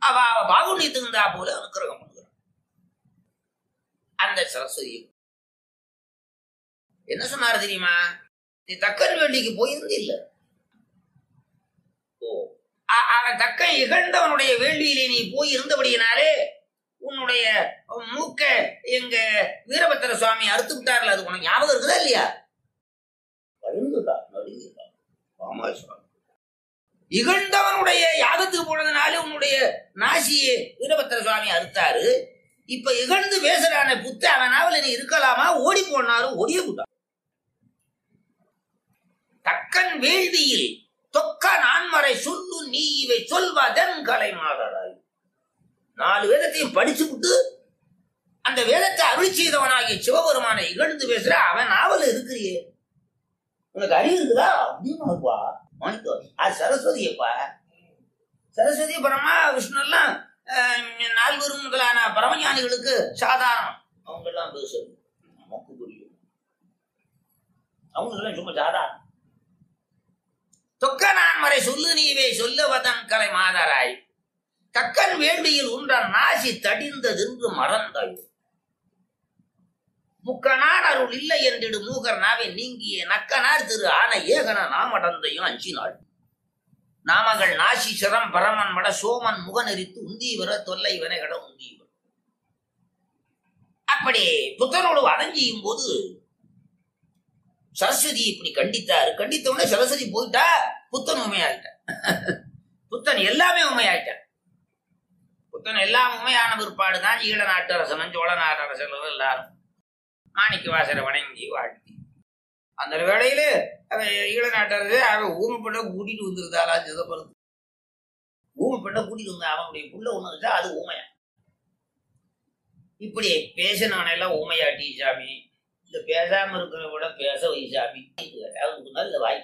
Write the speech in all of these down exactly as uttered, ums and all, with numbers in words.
அவ அவ பாகுண்யத்துக்கு இருந்தா போல அனுக்கிரகம் பண்ணுகிறான். அந்த சரஸ்வதி என்ன சொன்னாரு தெரியுமா? நீ தக்கன் வேள்விக்கு போயிருந்து இல்ல, ஓ அவன் தக்கன் இகழ்ந்தவனுடைய வேள்வியிலே நீ போய் இருந்தபடியினாலே உன்னுடைய மூக்க எங்க வீரபத்திர சுவாமி அறுத்து விட்டார்ல, அது உனக்கு ஞாபகம் இருக்குதா இல்லையா? இகழ்ந்தவனுடைய யாகத்துக்கு போனதுனால உன்னுடைய நாசியை வீரபத்திர சுவாமி அறுத்தாரு. இப்ப இகழ்ந்து பேசுறான புத்த அவன் நாவல நீ இருக்கலாமா? ஓடி போனாலும் ஓடிய போட்டான். தக்கன் வேள்வியில் தொக்க நான்மறை சொல்லு நீ இவை சொல்வதன் கலை மாதராய். நாலு வேதத்தையும் படிச்சு விட்டு அந்த வேதத்தை அருள் செய்தவனாகிய சிவபெருமானை இகழ்ந்து பேசுற அவன் நாவல் இருக்கிறியே, உனக்கு அறிவு இருக்குதா? அப்படின்னுப்பா மாணிக்கோ, அது சரஸ்வதியப்பா. சரஸ்வதி பரமா விஷ்ணு எல்லாம் நால்வரும் முதலான பரமஞானிகளுக்கு சாதாரணம். அவங்க எல்லாம் பேசுறது நமக்கு புரியும், அவங்களுக்கு சும்மா சாதாரணம். தொக்க நான்மறை சொல்லு நீவே சொல்லுவதன் கலை மாதராய். தக்கன் வேள்வியில் உன்ற நாசி தடிந்ததென்று மறந்தாய். முக்கனார் அருள் இல்லை என்றிடு மூகர் நாவை நீங்கிய நக்கனார் திரு ஆன ஏகன நாமடந்தையும் அஞ்சினாள். நாமகள் நாசி சிரம் பரமன் மட சோமன் முகநெறித்து உந்தீவர தொல்லை வினைகட உந்தீவர். அப்படி புத்தனோடு அடைஞ்சியும் போது சரஸ்வதி இப்படி கண்டித்தாரு. கண்டித்த உடனே சரஸ்வதி போயிட்டா, புத்தன் உண்மையாயிட்டான். புத்தன் எல்லாமே உண்மையாயிட்டான். புத்தன் எல்லாம் உண்மையான பிற்பாடுதான் ஈழ நாட்டு அரசனும் சோழ நாட்டு அரசர்களும் எல்லாரும் மாணிக்க வாசரை வணங்கி வாழ்த்தி. அந்த வேளையில அவன் ஈழ நாட்டு அரசு அவன் ஊமை பெண்ணை கூட்டிட்டு வந்துருந்தாளா சிதம்பரத்து. ஊமை பெண்ணை கூட்டிட்டு வந்தா அவனுடைய புள்ள ஒண்ணு வச்சா அது ஊமையா. இப்படி பேசினவனெல்லாம் ஊமையாட்டி சாமி, இந்த பேசாம இருக்கிற விட பேச வை சாமி இந்த வாய்.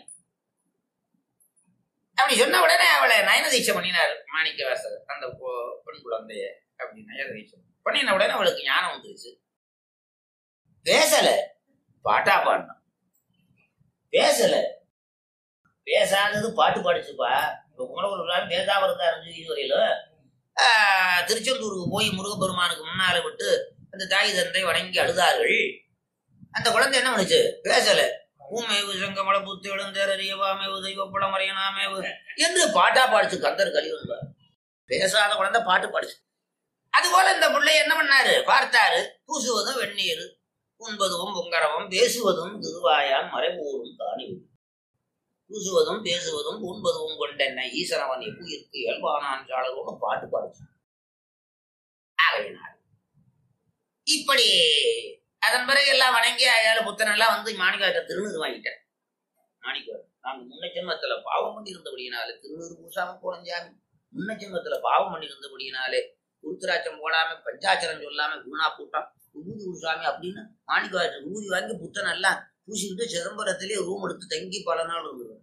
அப்படி சொன்ன உடனே அவளை நயன தீட்சை பண்ணினாரு மாணிக்க வாசகர், அந்த பெண் குழந்தைய. அப்படி நயன தீட்சை பண்ணின உடனே அவளுக்கு ஞானம் வந்துருச்சு. பேசல, பாட்டா பாடணும். பேசல, பேசாதது பாட்டு பாடிச்சுப்பா. இப்ப குமரகுரு பேசாம இருந்தாரு இதுவரையிலும். ஆஹ் திருச்செந்தூருக்கு போய் முருகப்பெருமானுக்கு முன்னால விட்டு அந்த தாய் தந்தை வணங்கி அழுதார்கள். அந்த குழந்தை என்ன பண்ணுச்சு? பேசல. ஊமேவு சங்கமல புத்து எழுந்தேறியவாமேவு தெய்வப்படம் மறையனாமேவு என்று பாட்டா பாடிச்சு. கந்தர் கலிவன்பார் பேசாத குழந்தை பாட்டு பாடிச்சு. அதுபோல இந்த பிள்ளை என்ன பண்ணாரு? பார்த்தாரு. பூசுவதும் வெந்நீர், உண்பதும் பொங்கரவம், பேசுவதும் திருவாயான் மறைபோரும் தானி. பூசுவதும் பேசுவதும் உண்பதும் கொண்டென்ன ஈசனவன் எப்புயிருக்கு இயல்பானான் சாளரோடு பாட்டு பாடிச்சு. ஆகையினார் இப்படி அதன் பிறகு எல்லாம் வணங்கி அயால புத்தன் எல்லாம் வந்து மாணிக்காட்ட திருநீர் வாங்கிட்டேன். மாணிக்க நாங்க முன்ன ஜென்மத்துல பாவம் பண்ணி இருந்தபடியினாலே திருநீர் பூசாம போனோம் சாமி. முன்ன ஜென்மத்துல பாவம் பண்ணி இருந்தபடியினாலே உருத்திராட்சம் போடாம பஞ்சாச்சரம் சொல்லாம குணா பூட்டான் விபூதி குருசாமி அப்படின்னு மாணிக்க விபூதி வாங்கி புத்தன் எல்லாம் பூசிக்கிட்டு சிதம்பரத்திலேயே ரூம் எடுத்து தங்கி பல நாள் இருந்துருவார்.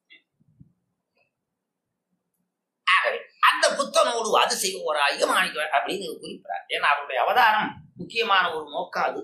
ஆகவே அந்த புத்தனோடு அது செய்வோராக மாணிக்க அப்படின்னு குறிப்பிடார். ஏன்னா அவருடைய அவதாரம் முக்கியமான ஒரு நோக்கம் அது.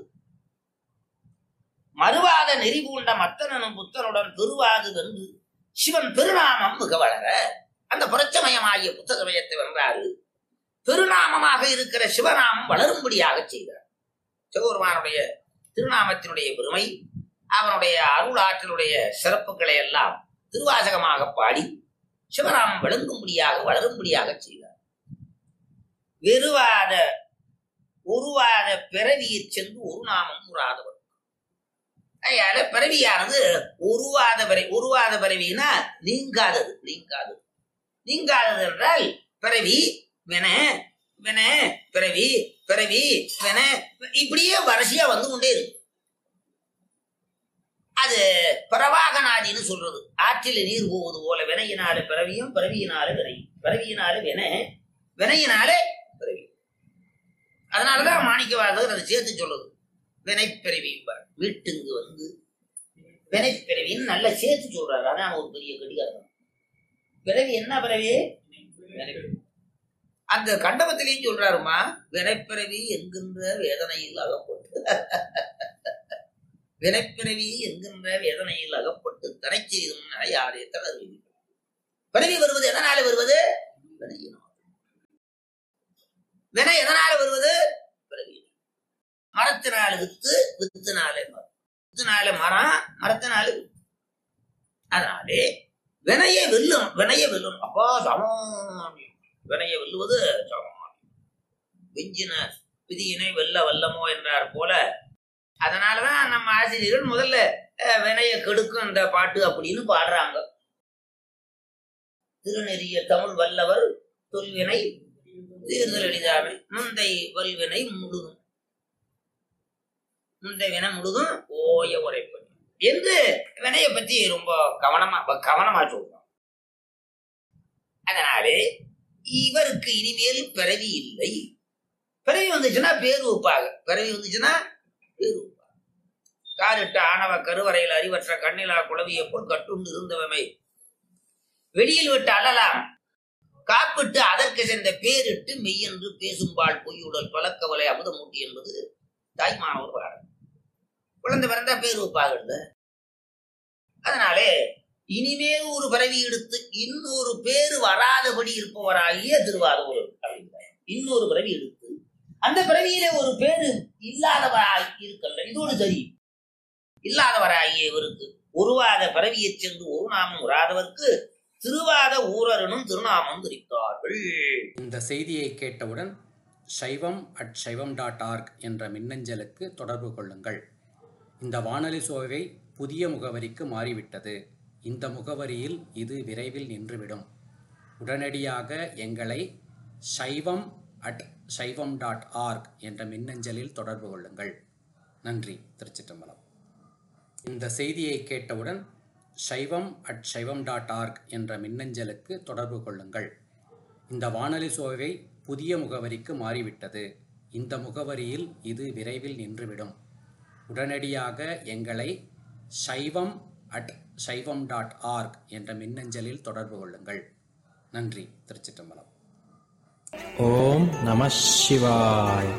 மறுவாத நெறிபூண்ட மத்தனும் புத்தனுடன் பெருவாது வென்று சிவன் பெருநாமம் மிக வளர அந்த புரட்சமயமாகிய புத்த சமயத்தை வென்றாரு. பெருநாமமாக இருக்கிற சிவநாமம் வளரும்படியாக செய்தார். சிவபெருமானுடைய திருநாமத்தினுடைய பெருமை, அவனுடைய அருள் ஆற்றலுடைய சிறப்புகளை எல்லாம் திருவாசகமாக பாடி சிவநாமம் விளங்கும்படியாக வளரும்படியாக செய்தார். வெறுவாத ஒருவாத பிறவியை சென்று ஒரு நாமம் உறாதவர். அதனால பிறவியானது ஒருவாத பிறவி. ஒருவாத பிறவினா நீங்காதது. நீங்காதது நீங்காதது என்றால் பிறவி வின வின பிறவி பிறவி வின இப்படியே வரிசையா வந்து கொண்டே இருக்கு. அது பிரவாகநாதின்னு சொல்றது. ஆற்றில நீர் போவது போல வினையினால பிறவியும் பிறவியினால வினை, பிறவியினால வின, வினையினாலே பிறவி. அதனாலதான் மாணிக்கவாசகர் அதை சேர்த்து சொல்லுது. வினைப்பிறவி வீட்டுங்கு வந்து வினைப்பிறவின்னு நல்லா சேர்த்து சொல்றாரு. அதான் ஒரு பெரிய கடிகாரம். பிறவி என்ன பிறவி? அந்த கண்டபத்திலையும் சொல்றாருமா, வினைப்பிறவி என்கின்ற வேதனையில் அகப்பட்டு வினைப்பிறவி என்கின்ற வேதனையில் அகப்பட்டு தடை செய்தும் யாரே தளர்வு. பிறவி வருவது எதனால வருவது? வினையினால். வினை எதனால வருவது? மரத்தினால வித்து, வித்துனாலே மரம், வித்துனால மரம், மரத்தினால வித்து. அதனாலே வினையை வெல்லும், வினையை வெல்லும். அப்பா சமானியம், வினையை வெல்லுவது சமானியம். விஞ்சின விதியினை வெல்ல வல்லமோ என்றார் போல. அதனாலதான் நம்ம ஆசிரியர்கள் முதல்ல வினைய கெடுக்கும் அந்த பாட்டு அப்படின்னு பாடுறாங்க. திருநெறிய தமிழ் வல்லவர் தொல்வினை தீர்தல் எளிதாமை, முந்தை வல்வினை முழுதும், முந்தை வினை முழுதும் ஓய உரைப்பது என்று வினையை பத்தி ரொம்ப கவனமா கவனமா சொல்றோம். அதனாலே இவருக்கு இனிமேல் பிறவி இல்லை. பிறவி வந்துச்சுன்னா பேரு வைப்பாக, பிறவி வந்துச்சுன்னா பேரு வைப்பாக. காரிட்ட ஆணவ கருவறையில் அறிவற்ற கண்ணிலா குளவியை போல் கட்டுண்டு இருந்தவமை வெளியில் விட்டு அழலாம், காப்பிட்டு அதற்கு சென்ற பேரிட்டு மெய்யென்று பேசும்பாள் பொய்யுடல் பழக்கவலை அமுதமூட்டி என்பது தாய்மானவர் பாடல். குழந்தை பிறந்தா பேர் வைப்பாக. அதனாலே இனிமேல் ஒரு பிறவி எடுத்து இன்னொரு பேரு வராதபடி இருப்பவராகிய திருவாரூர் அப்படிங்கிற இன்னொரு பிறவி எடுத்து அந்த பிறவியில ஒரு பேரு இல்லாதவராய் இருக்கல்ல, இதோடு சரி. இல்லாதவராகிய இவருக்கு ஒருவாத பிறவியை சென்று ஒரு நாமம் உராதவர்க்கு திருவாத ஊரரனும் திருநாமம் தெரிவித்தார்கள். இந்த செய்தியை கேட்டவுடன் சைவம் அட் சைவம் டாட் ஆர்க் என்ற மின்னஞ்சலுக்கு தொடர்பு கொள்ளுங்கள். இந்த வானொலி சோவை புதிய முகவரிக்கு மாறிவிட்டது. இந்த முகவரியில் இது விரைவில் நின்றுவிடும். உடனடியாக எங்களை சைவம் அட் சைவம் டாட் ஆர்க் என்ற மின்னஞ்சலில் தொடர்பு கொள்ளுங்கள். நன்றி. திருச்சிற்றம்பலம். இந்த செய்தியை கேட்டவுடன் சைவம் அட் சைவம் டாட் ஆர்க் என்ற மின்னஞ்சலுக்கு தொடர்பு கொள்ளுங்கள். இந்த வானொலி சோவை புதிய முகவரிக்கு மாறிவிட்டது. இந்த முகவரியில் இது விரைவில் நின்றுவிடும். உடனடியாக எங்களை சைவம் அட் சைவம் டாட் ஆர்க் என்ற மின்னஞ்சலில் தொடர்பு கொள்ளுங்கள். நன்றி. திருச்சிற்றம்பலம். ஓம் நம சிவாய்.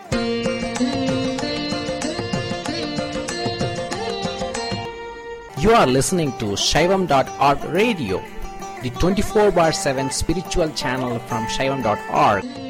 You are listening to Shaivam dot org radio, the twenty-four bar seven spiritual channel from Shaivam dot org.